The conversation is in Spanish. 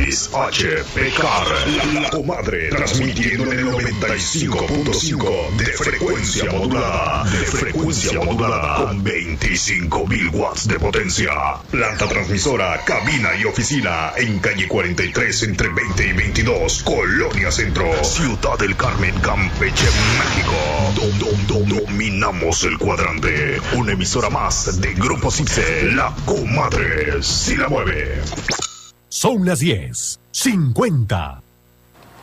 Luis H. Pecar, la comadre, transmitiendo en el 95.5 de frecuencia modulada, con 25.000 watts de potencia. Planta transmisora, cabina y oficina en calle 43 entre 20 y 22, Colonia Centro, Ciudad del Carmen, Campeche, México. Dominamos el cuadrante. Una emisora más de Grupo Cipse, la comadre si la mueve. Son las 10:50.